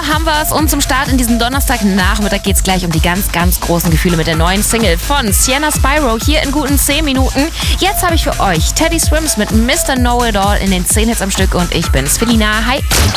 haben wir es. Und zum Start in diesem Donnerstagnachmittag geht es gleich um die ganz, ganz großen Gefühle mit der neuen Single von Sienna Spyro hier in guten 10 Minuten. Jetzt habe ich für euch Teddy Swims mit Mr. Know-It-All in den 10 Hits am Stück und ich bin's, Felina. Hi!